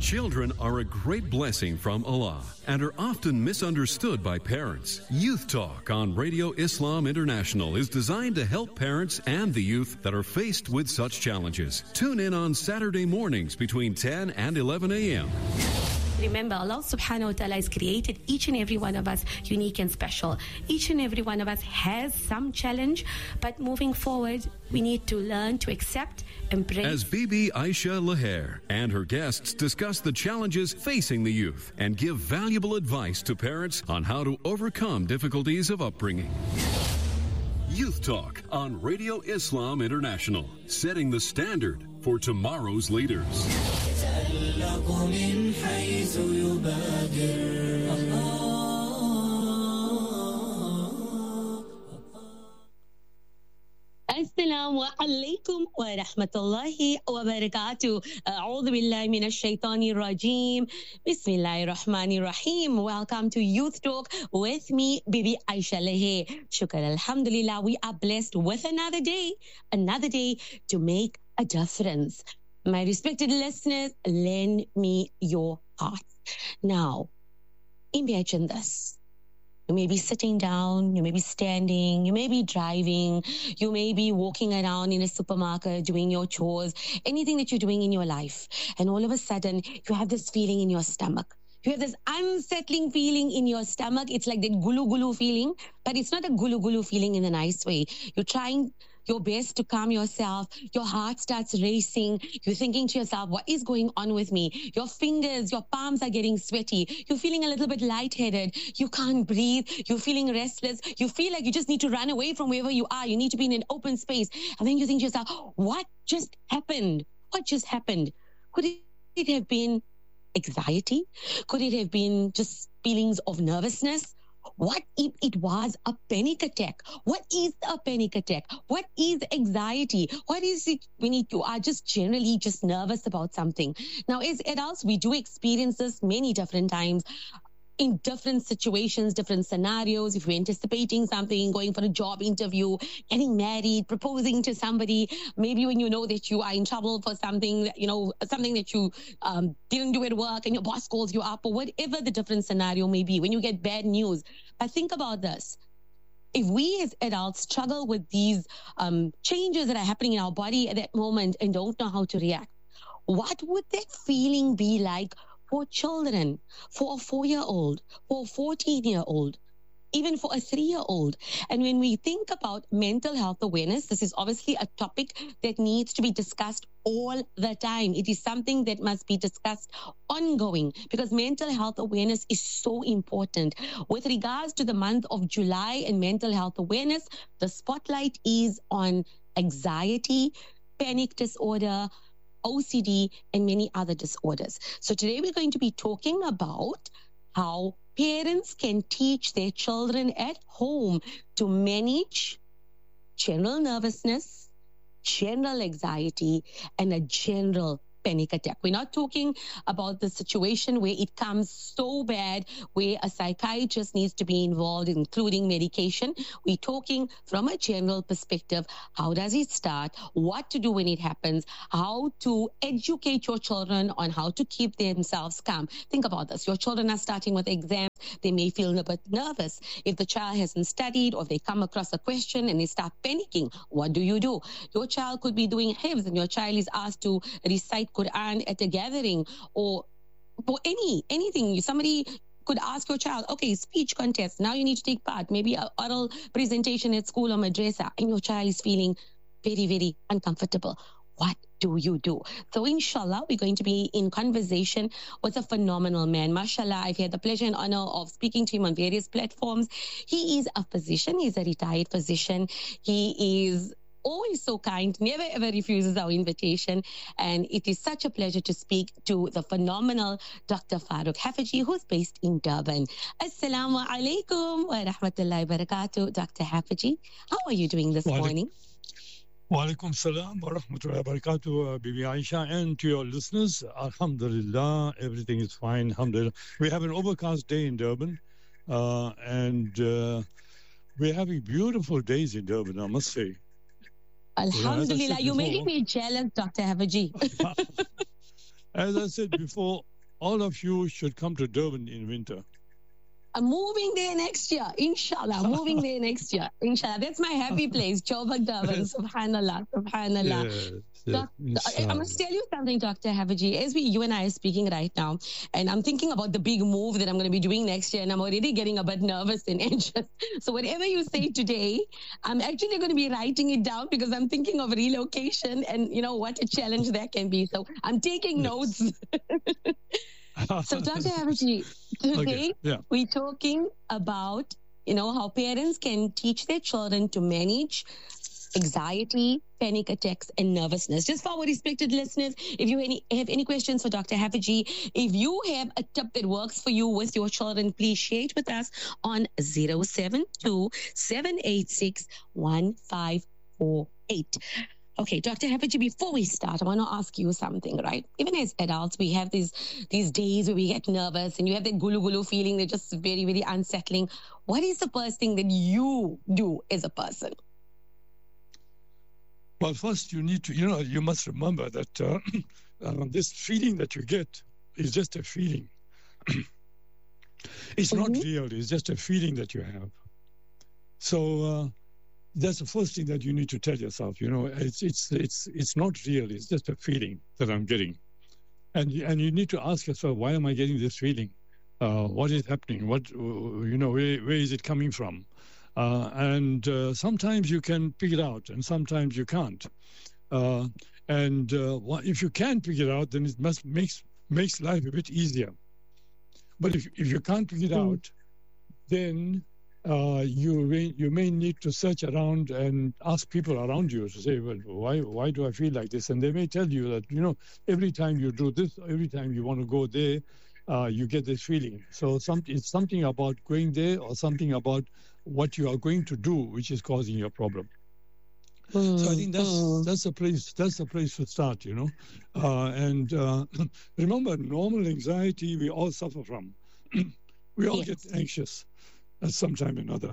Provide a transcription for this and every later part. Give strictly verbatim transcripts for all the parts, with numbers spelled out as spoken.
Children are a great blessing from Allah and are often misunderstood by parents. Youth Talk on Radio Islam International is designed to help parents and the youth that are faced with such challenges. Tune in on Saturday mornings between ten and eleven a.m. Remember, Allah subhanahu wa ta'ala has created each and every one of us unique and special. Each and every one of us has some challenge, but moving forward, we need to learn to accept, embrace. As Bibi Aisha Laher and her guests discuss the challenges facing the youth and give valuable advice to parents on how to overcome difficulties of upbringing. Youth Talk on Radio Islam International, setting the standard for tomorrow's leaders. Assalamu alaikum wa rahmatullahi wa barakatuh. A'udhu billahi minash shaitani rajim. Bismillahir rahmanir rahim. Welcome to Youth Talk with me, Bibi Aisha Laher. Shukr alhamdulillah, we are blessed with another day, another day to make a difference. My respected listeners, lend me your hearts. Now, imagine this. You may be sitting down, you may be standing, you may be driving, you may be walking around in a supermarket doing your chores, anything that you're doing in your life. And all of a sudden, you have this feeling in your stomach. You have this unsettling feeling in your stomach. It's like that gulu gulu feeling, but it's not a gulu gulu feeling in a nice way. You're trying your best to calm yourself. Your heart starts racing. You're thinking to yourself, what is going on with me? Your fingers, your palms are getting sweaty. You're feeling a little bit lightheaded. You can't breathe. You're feeling restless. You feel like you just need to run away from wherever you are. You need to be in an open space. And then you think to yourself, what just happened? What just happened? Could it have been anxiety? Could it have been just feelings of nervousness? What if it was a panic attack? What is a panic attack? What is anxiety? What is it when you are just generally just nervous about something? Now, as adults, we do experience this many different times, in different situations, different scenarios. If you're anticipating something, going for a job interview, getting married, proposing to somebody, maybe when you know that you are in trouble for something, you know, something that you um, didn't do at work and your boss calls you up, or whatever the different scenario may be, when you get bad news. But think about this. If we as adults struggle with these um, changes that are happening in our body at that moment and don't know how to react, what would that feeling be like for children, for a four-year-old, for a fourteen-year-old, even for a three-year-old? And when we think about mental health awareness, this is obviously a topic that needs to be discussed all the time. It is something that must be discussed ongoing because mental health awareness is so important. With regards to the month of July and mental health awareness, the spotlight is on anxiety, panic disorder, O C D, and many other disorders. So today we're going to be talking about how parents can teach their children at home to manage general nervousness, general anxiety, and a general panic attack. We're not talking about the situation where it comes so bad where a psychiatrist needs to be involved, including medication. We're talking from a general perspective. How does it start? What to do when it happens? How to educate your children on how to keep themselves calm. Think about this. Your children are starting with exams. They may feel a bit nervous. If the child hasn't studied or if they come across a question and they start panicking, what do you do? Your child could be doing hifz and your child is asked to recite Quran at a gathering, or for any anything. Somebody could ask your child, okay, speech contest, now you need to take part, maybe an oral presentation at school or madrasa, and your child is feeling very, very uncomfortable. What do you do? So inshallah, we're going to be in conversation with a phenomenal man. Mashallah, I've had the pleasure and honor of speaking to him on various platforms. He is a physician. He's a retired physician. He is always so kind, never ever refuses our invitation. And it is such a pleasure to speak to the phenomenal Doctor Farooq Haffajee, who's based in Durban. Assalamu alaikum wa rahmatullahi wa barakatuh, Doctor Haffajee. How are you doing this morning? Wa alaikum salam wa rahmatullahi wa barakatuh, Bibi Aisha, and to your listeners. Alhamdulillah, everything is fine. Alhamdulillah. We have an overcast day in Durban, uh, and uh, we're having beautiful days in Durban, I must say. Alhamdulillah, you, know, you're making me jealous, Doctor Haffajee. As I said before, all of you should come to Durban in winter. I'm moving there next year, inshallah. Moving there next year, inshallah. That's my happy place, Joburg, Durban. Subhanallah, subhanallah. Yes, Doc- yes, I I must tell you something, Doctor Habaji. As we, you and I are speaking right now, and I'm thinking about the big move that I'm going to be doing next year, and I'm already getting a bit nervous and anxious. So whatever you say today, I'm actually going to be writing it down because I'm thinking of relocation and, you know, what a challenge that can be. So I'm taking Yes. notes. So, Doctor Habaji, today Okay, yeah. we're talking about, you know, how parents can teach their children to manage anxiety, panic attacks, and nervousness. Just for our respected listeners, if you any, have any questions for Doctor Habaji, if you have a tip that works for you with your children, please share it with us on zero seven two, seven eight six, one five four eight. Okay, Doctor Habaji, before we start, I want to ask you something, right? Even as adults, we have these these days where we get nervous and you have that gulu gulu feeling that's just very, very unsettling. What is the first thing that you do as a person? Well, first you need to, you know, you must remember that uh, uh, this feeling that you get is just a feeling. It's not Mhm. real. It's just a feeling that you have. So uh, that's the first thing that you need to tell yourself. You know, it's it's it's it's not real. It's just a feeling that I'm getting, and you- and you need to ask yourself, why am I getting this feeling? Uh, what is happening? What uh, you know? Where where is it coming from? Uh, and uh, sometimes you can pick it out, and sometimes you can't. Uh, and uh, wha- if you can pick it out, then it must makes makes life a bit easier. But if if you can't pick it Mm. out, then uh, you may, you may need to search around and ask people around you to say, well, why why do I feel like this? And they may tell you that, you know, every time you do this, every time you want to go there, uh, you get this feeling. So some, it's something about going there or something about what you are going to do which is causing your problem. So I think that's Mm. that's a place that's a place to start, you know. Uh, and uh, remember, normal anxiety we all suffer from. We all get Yes. anxious at some time or another.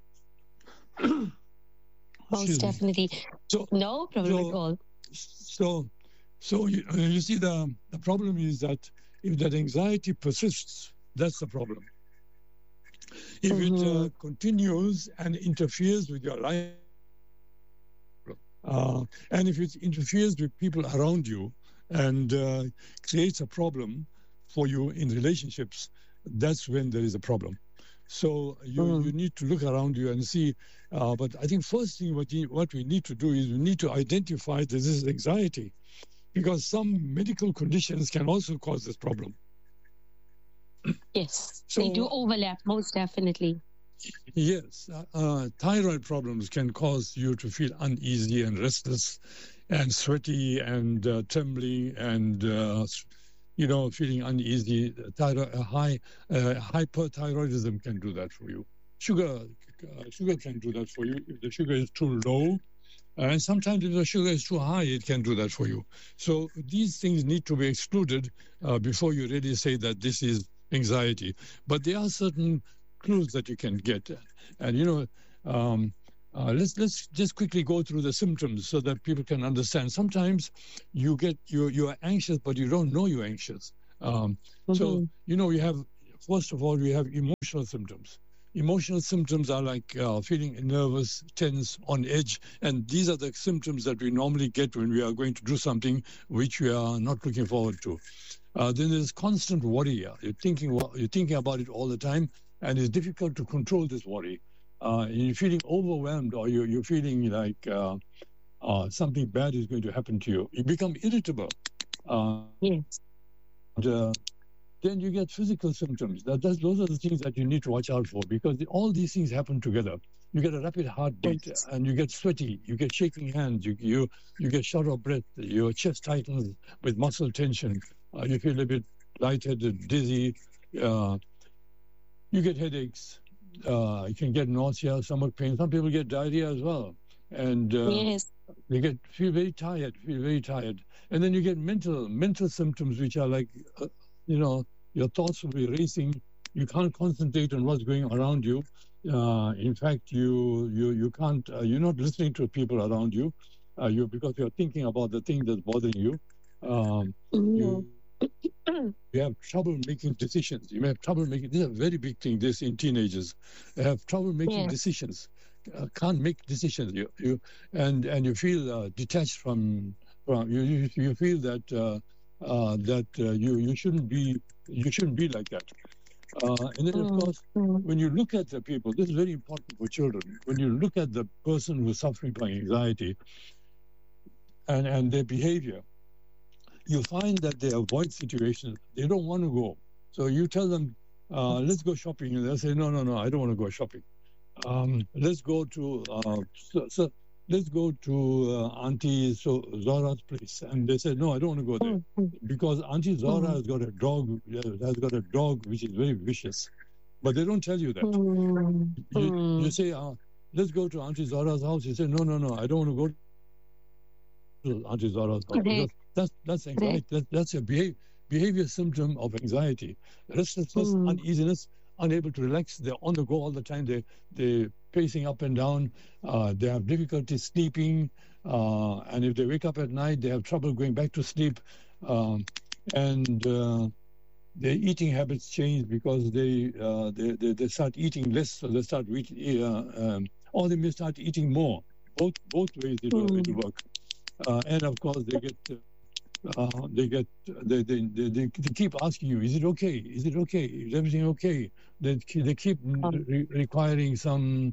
Most Excuse me. definitely. So No problem at so all. so so you, uh, you see the the problem is that if that anxiety persists, that's the problem. If it uh, Mhm. continues and interferes with your life, uh, and if it interferes with people around you and uh, creates a problem for you in relationships, that's when there is a problem. So you, Mm. you need to look around you and see. Uh, but I think first thing what, you, what we need to do is we need to identify that this is anxiety, because some medical conditions can also cause this problem. Yes, they do So overlap, most definitely. yes, uh, uh, thyroid problems can cause you to feel uneasy and restless and sweaty and uh, trembling and, uh, s- you know, feeling uneasy. Thyroid, uh, high uh, hyperthyroidism can do that for you. Sugar, uh, sugar can do that for you if the sugar is too low. And sometimes if the sugar is too high, it can do that for you. So these things need to be excluded uh, before you really say that this is anxiety. But there are certain clues that you can get. And, you know, um, uh, let's let's just quickly go through the symptoms so that people can understand. Sometimes you get, you, you are anxious, but you don't know you're anxious. Um, so, Mhm. you know, you have, first of all, we have emotional symptoms. Emotional symptoms are like uh, feeling nervous, tense, on edge. And these are the symptoms that we normally get when we are going to do something which we are not looking forward to. Uh, then there's constant worry. uh, You're thinking, wa- you're thinking about it all the time, and it's difficult to control this worry. Uh, and you're feeling overwhelmed, or you're, you're feeling like uh, uh, something bad is going to happen to you. You become irritable. Uh, Yes. and, uh, then you get physical symptoms. That, that's, those are the things that you need to watch out for, because the, all these things happen together. You get a rapid heartbeat, Yes. and you get sweaty. You get shaking hands. You you you get short of breath. Your chest tightens with muscle tension. Uh, you feel a bit lightheaded, dizzy. Uh, you get headaches. Uh, you can get nausea, stomach pain. Some people get diarrhea as well, and uh, Yes. they get feel very tired, feel very tired, and then you get mental mental symptoms, which are like, uh, you know, your thoughts will be racing. You can't concentrate on what's going around you. Uh, in fact, you you you can't. Uh, you're not listening to people around you. Uh, you because you're thinking about the thing that's bothering you. Um, Mhm. you you they have trouble making decisions. You may have trouble making, this is a very big thing, this in teenagers. They have trouble making Yes. decisions, uh, can't make decisions. You, you and and you feel uh, detached from, from you, you you feel that uh, uh, that uh, you you shouldn't be you shouldn't be like that. Uh, and then of Mm, course, mm, when you look at the people, this is very important for children. When you look at the person who's suffering from anxiety and and their behavior, you find that they avoid situations. They don't want to go. So you tell them, uh, let's go shopping. And they'll say, no, no, no, I don't want to go shopping. Um, let's go to, uh, so, so let's go to uh, Auntie so Zora's place. And they said, no, I don't want to go there. mm, mm, Because Auntie Zora mm, has got a dog, uh, has got a dog which is very vicious. But they don't tell you that. mm, You, you mm. say, uh, let's go to Auntie Zora's house. You say, no, no, no, I don't want to go to Auntie Zora's house. Because Correct, that's, that's correct. anxiety. That, that's a behavior, behavior symptom of anxiety. Restlessness, Mm, uneasiness, unable to relax. They're on the go all the time. They, they're pacing up and down. Uh, they have difficulty sleeping. Uh, and if they wake up at night, they have trouble going back to sleep. Um, and uh, their eating habits change because they, uh, they, they they start eating less, so they start eating, uh, um, or they may start eating more. Both both ways it will, it will mm, work. Uh, and of course, they get uh, they get they, they they they they keep asking you, is it okay? Is it okay? Is everything okay? They ke- they keep um, re- requiring some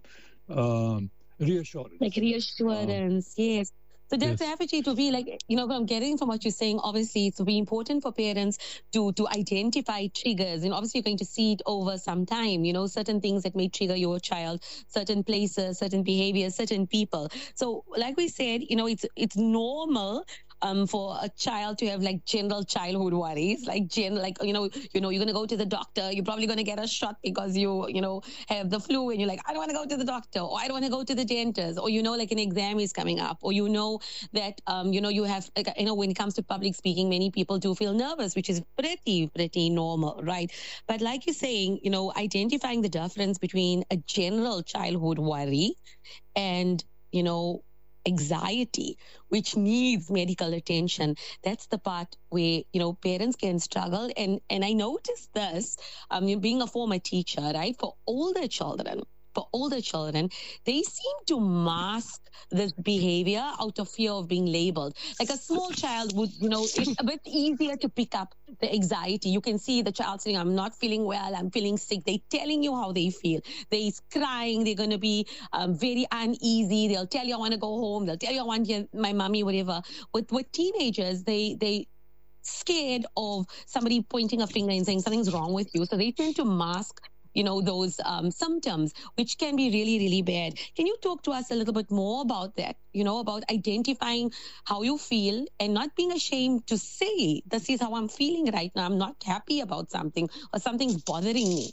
um, reassurance. Like Uh, reassurance, yes. So that's yes. actually to be like, you know, what I'm getting from what you're saying, obviously it's very important for parents to to identify triggers. And obviously you're going to see it over some time, you know, certain things that may trigger your child, certain places, certain behaviors, certain people. So like we said, you know, it's it's normal um for a child to have like general childhood worries, like general, like you know, you know, you're gonna go to the doctor, you're probably gonna get a shot because you, you know, have the flu and you're like, I don't want to go to the doctor, or I don't want to go to the dentist, or you know, like an exam is coming up, or you know that um you know you have like, you know, when it comes to public speaking, many people do feel nervous, which is pretty pretty normal, right? But like you're saying, you know, identifying the difference between a general childhood worry and, you know, anxiety, which needs medical attention. That's the part where, you know, parents can struggle. And and I noticed this, um, you know, being a former teacher, right? For older children, for older children, they seem to mask this behavior out of fear of being labeled. Like a small child would, you know, it's a bit easier to pick up the anxiety. You can see the child saying, I'm not feeling well, I'm feeling sick. They're telling you how they feel. They're crying, they're going to be um, very uneasy. They'll tell you, I want to go home. They'll tell you, I want to hear my mommy, whatever. With, with teenagers, they, they, scared of somebody pointing a finger and saying something's wrong with you. So they tend to mask, you know, those um, symptoms, which can be really, really bad. Can you talk to us a little bit more about that, you know, about identifying how you feel and not being ashamed to say, this is how I'm feeling right now. I'm not happy about something or something's bothering me.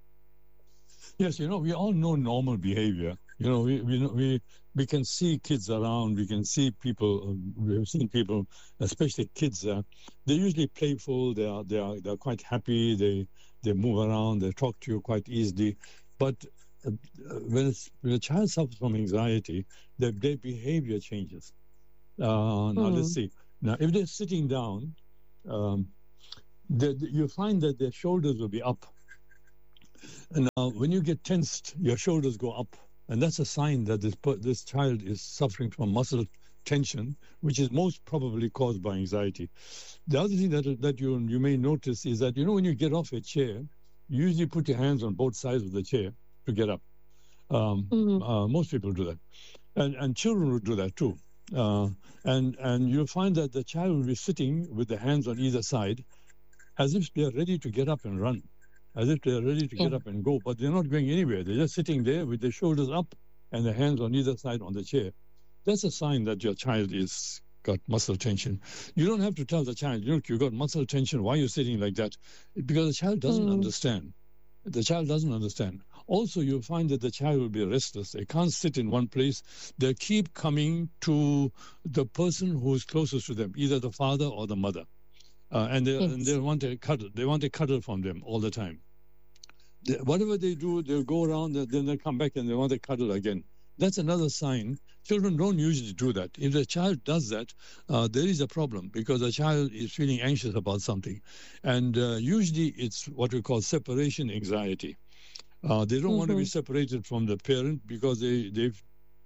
Yes, you know, we all know normal behavior. You know, we we know- we we can see kids around. We can see people. uh, We've seen people, especially kids. Uh, they're usually playful. They are they are they're quite happy. They they move around. They talk to you quite easily. But uh, uh, when it's, when a child suffers from anxiety, their their behavior changes. Uh, now Hmm. let's see. Now, if they're sitting down, um, they, they- you find that their shoulders will be up. And now, when you get tensed, your shoulders go up, and that's a sign that this per- this child is suffering from muscle tension, which is most probably caused by anxiety. The other thing that that you you may notice is that, you know, when you get off a chair, you usually put your hands on both sides of the chair to get up. Um, Mhm. uh, most people do that, and and children would do that too. Uh, and and you'll find that the child will be sitting with the hands on either side, as if they are ready to get up and run, as if they are ready to get Yeah. up and go, but they're not going anywhere. They're just sitting there with their shoulders up and their hands on either side on the chair. That's a sign that your child is got muscle tension. You don't have to tell the child, look, you've got muscle tension. Why are you sitting like that? Because the child doesn't Mm. understand. The child doesn't understand. Also, you'll find that the child will be restless. They can't sit in one place. They keep coming to the person who is closest to them, either the father or the mother. Uh, and they and Yes. they want a cuddle. They want a cuddle from them all the time. They, whatever they do, they'll go around, and then they come back and they want a cuddle again. that's another sign. Children don't usually do that. If the child does that, uh, there is a problem because the child is feeling anxious about something. And uh, usually it's what we call separation anxiety. Uh, they don't mm-hmm. want to be separated from the parent because they, they've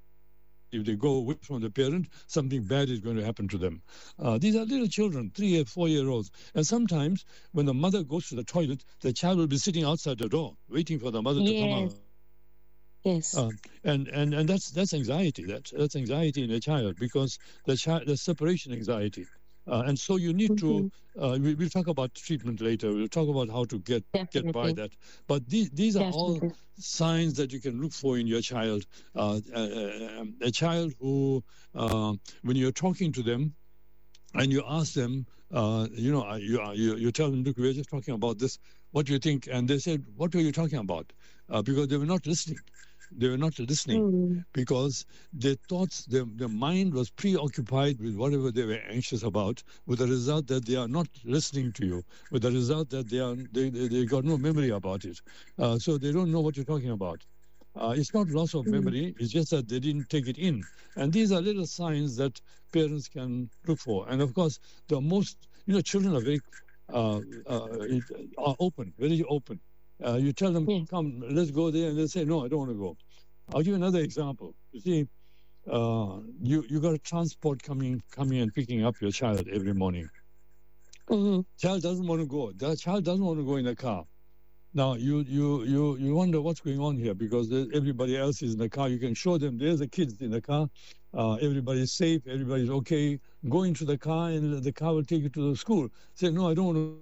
if they go away from the parent, something bad is going to happen to them. Uh, these are little children, three or four-year-olds. And sometimes when the mother goes to the toilet, the child will be sitting outside the door, waiting for the mother yes. to come out. Yes. Uh, and and and that's that's anxiety. That's that's anxiety in a child because the child the separation anxiety. Uh, and so you need mm-hmm. to. Uh, we, we'll talk about treatment later. We'll talk about how to get Definitely. get by that. But these these are Definitely. all signs that you can look for in your child. Uh, a, a child who, uh, when you're talking to them, and you ask them, uh, you know, you, you you tell them, look, we're just talking about this. What do you think? And they said, what were you talking about? Uh, because they were not listening. They were not listening mm. because their thoughts, their, their mind was preoccupied with whatever they were anxious about, with the result that they are not listening to you, with the result that they are they, they, they got no memory about it. Uh, so they don't know what you're talking about. Uh, it's not loss of memory, it's just that they didn't take it in. And these are little signs that parents can look for. And of course, the most, you know, children are very uh, uh, are open, very open. Uh, you tell them, yes. come, let's go there, and they say, no, I don't want to go. I'll give you another example. You see, uh, you, you got a transport coming coming and picking up your child every morning. Mm-hmm. Child doesn't want to go. The child doesn't want to go in the car. Now, you, you, you, you wonder what's going on here because everybody else is in the car. You can show them there's the kids in the car. Uh, everybody's safe. Everybody's okay. Go into the car and the car will take you to the school. Say, no, I don't want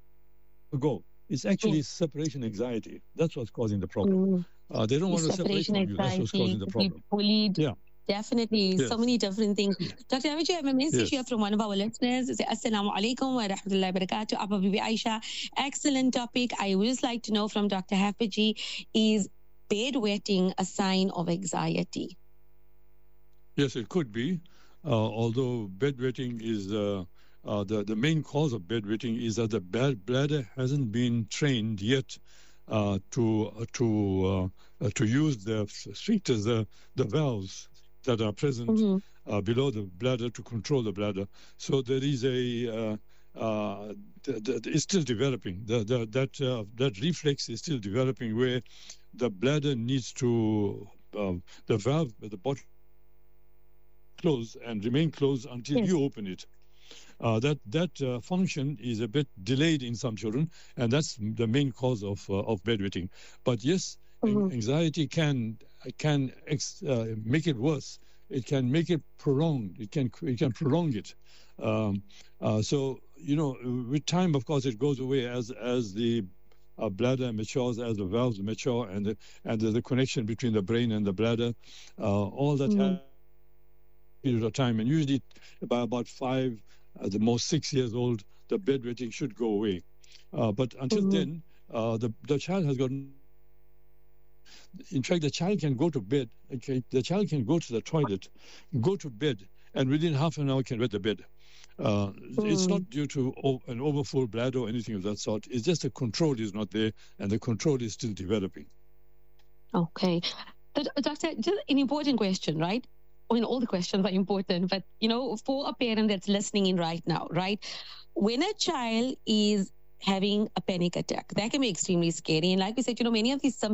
to go. It's actually mm. separation anxiety. That's what's causing the problem. Mm. Uh, they don't want to separate from you. That's what's causing the problem. Bullied. Yeah. Definitely. Yes. So many different things. Doctor Amiji, I have a message yes. here from one of our listeners. It says, Assalamu alaikum wa rahmatullahi wa barakatuh. Abba Bibi Aisha. Excellent topic. I would just like to know from Doctor Hafizi, is bedwetting a sign of anxiety? Yes, it could be. Uh, although bedwetting is uh, uh, the, the main cause of bedwetting is that the bladder hasn't been trained yet uh, to uh, to uh, uh, to use the sphincters, the, the valves that are present mm-hmm. uh, below the bladder to control the bladder. So there is a uh, uh, th- th- it's still developing. The, the, that uh, that reflex is still developing, where the bladder needs to uh, the valve at the bottom close and remain closed until yes. you open it. Uh, that that uh, function is a bit delayed in some children, and that's the main cause of uh, of bedwetting. But yes, mm-hmm. anxiety can can ex, uh, make it worse. It can make it prolonged. It can it can prolong it. Um, uh, so you know, with time, of course, it goes away as as the uh, bladder matures, as the valves mature, and the, and the, the connection between the brain and the bladder, uh, all that mm-hmm. period of time, and usually by about five. Uh, the most six years old, the bedwetting should go away. Uh, but until mm-hmm. then, uh, the, the child has got... In fact, the child can go to bed. Okay, the child can go to the toilet, go to bed, and within half an hour can wet the bed. Uh, mm-hmm. It's not due to o- an overfull bladder or anything of that sort. It's just the control is not there, and the control is still developing. Okay. But, Doctor, just an important question, right? I mean, all the questions are important, but, you know, for a parent that's listening in right now, right? When a child is having a panic attack, that can be extremely scary. And like we said, you know, many of these symptoms